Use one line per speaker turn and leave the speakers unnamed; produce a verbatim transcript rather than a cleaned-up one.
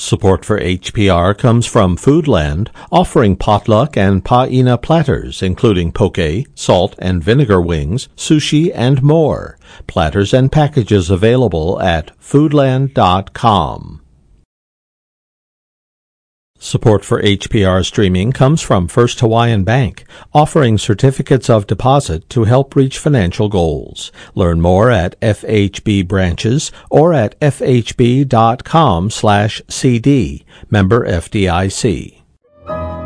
Support for H P R comes from Foodland, offering potluck and paina platters, including poke, salt and vinegar wings, sushi, and more. Platters and packages available at foodland dot com. Support for H P R streaming comes from First Hawaiian Bank, offering certificates of deposit to help reach financial goals. Learn more at F H B branches or at f h b dot com slash c d. Member F D I C.